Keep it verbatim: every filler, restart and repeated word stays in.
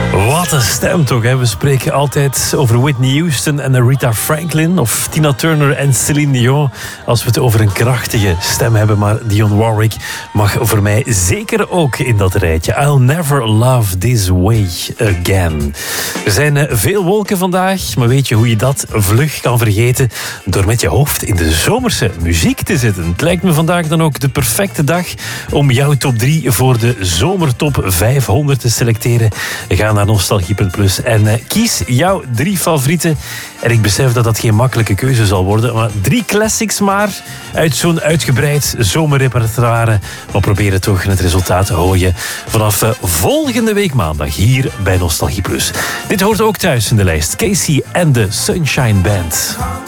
Wat een stem toch, hè? We spreken altijd over Whitney Houston en Aretha Franklin of Tina Turner en Celine Dion als we het over een krachtige stem hebben. Maar Dionne Warwick mag voor mij zeker ook in dat rijtje. I'll never love this way again. Er zijn veel wolken vandaag, maar weet je hoe je dat vlug kan vergeten? Door met je hoofd in de zomerse muziek te zitten. Het lijkt me vandaag dan ook de perfecte dag om jouw top drie voor de zomertop vijfhonderd te selecteren. Ga naar nostalgie punt plus en uh, kies jouw drie favorieten. En ik besef dat dat geen makkelijke keuze zal worden, maar drie classics maar uit zo'n uitgebreid zomerrepertoire. Maar proberen toch het resultaat te houden vanaf uh, volgende week maandag hier bij Nostalgie Plus. Dit hoort ook thuis in de lijst. Casey en de Sunshine Band.